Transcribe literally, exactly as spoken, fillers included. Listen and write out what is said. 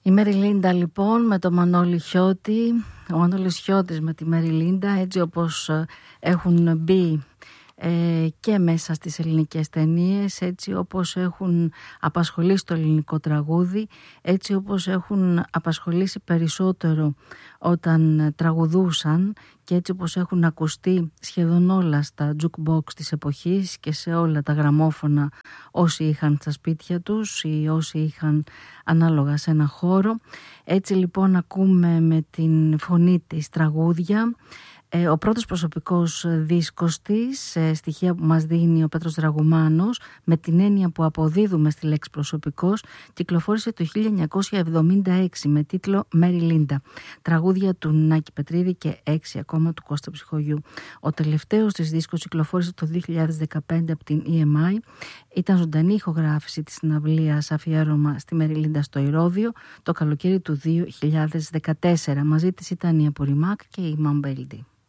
Η Μέρι Λίντα λοιπόν με το Μανώλη Χιώτη, ο Μανώλης Χιώτης με τη Μέρι Λίντα, έτσι όπως έχουν μπει ε, και μέσα στις ελληνικές ταινίες, έτσι όπως έχουν απασχολήσει το ελληνικό τραγούδι, έτσι όπως έχουν απασχολήσει περισσότερο όταν τραγουδούσαν και έτσι όπως έχουν ακουστεί σχεδόν όλα στα jukebox της εποχής και σε όλα τα γραμμόφωνα όσοι είχαν στα σπίτια τους ή όσοι είχαν ανάλογα σε ένα χώρο. Έτσι λοιπόν ακούμε με την φωνή της τραγούδια. Ε, ο πρώτος προσωπικός δίσκος της, ε, στοιχεία που μας δίνει ο Πέτρος Δραγουμάνος, με την έννοια που αποδίδουμε στη λέξη προσωπικός, κυκλοφόρησε το χίλια εννιακόσια εβδομήντα έξι με τίτλο Μέρι Λίντα. Τραγούδια του Νάκη Πετρίδη και έξι ακόμα του Κώστα Ψυχογιού. Ο τελευταίος της δίσκος κυκλοφόρησε το δύο χιλιάδες δεκαπέντε από την ι εμ άι. Ήταν ζωντανή ηχογράφηση της συναυλίας αφιέρωμα στη Μέρι Λίντα στο Ηρώδειο το καλοκαίρι του δύο χιλιάδες δεκατέσσερα. Μαζί της ήταν η Αποριμάκ και η Μαμπέλντι.